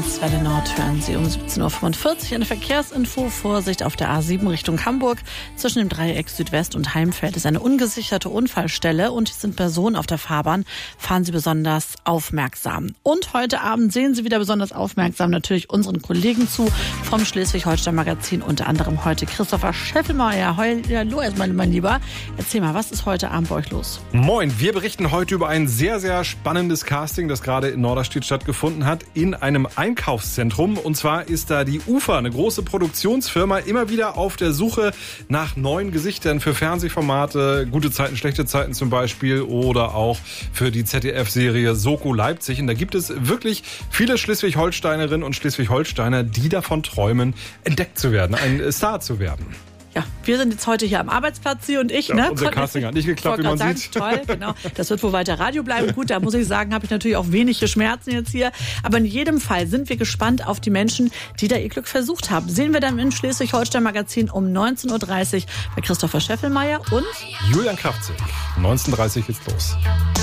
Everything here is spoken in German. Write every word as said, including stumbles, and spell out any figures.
Welle Nord hören Sie um siebzehn Uhr fünfundvierzig eine Verkehrsinfo. Vorsicht auf der A sieben Richtung Hamburg. Zwischen dem Dreieck Südwest und Heimfeld ist eine ungesicherte Unfallstelle und es sind Personen auf der Fahrbahn. Fahren Sie besonders aufmerksam. Und heute Abend sehen Sie wieder besonders aufmerksam natürlich unseren Kollegen zu vom Schleswig-Holstein-Magazin, unter anderem heute Christopher Scheffelmeier. Hallo erstmal, mein Lieber. Erzähl mal, was ist heute Abend bei euch los? Moin, wir berichten heute über ein sehr, sehr spannendes Casting, das gerade in Norderstedt stattgefunden hat, in einem Einkaufszentrum. Und zwar ist da die U F A, eine große Produktionsfirma, immer wieder auf der Suche nach neuen Gesichtern für Fernsehformate, gute Zeiten, schlechte Zeiten zum Beispiel, oder auch für die Z D F-Serie Soko Leipzig. Und da gibt es wirklich viele Schleswig-Holsteinerinnen und Schleswig-Holsteiner, die davon träumen, entdeckt zu werden, ein Star zu werden. Ja, wir sind jetzt heute hier am Arbeitsplatz, Sie und ich. Ja, ne? Unser Casting hat nicht geklappt, wie man sagen, sieht. Toll, genau. Das wird wohl weiter Radio bleiben. Gut, da muss ich sagen, habe ich natürlich auch wenige Schmerzen jetzt hier. Aber in jedem Fall sind wir gespannt auf die Menschen, die da ihr Glück versucht haben. Sehen wir dann im Schleswig-Holstein-Magazin um neunzehn Uhr dreißig bei Christopher Scheffelmeier und Julian Kraftzig. neunzehn Uhr dreißig geht's los.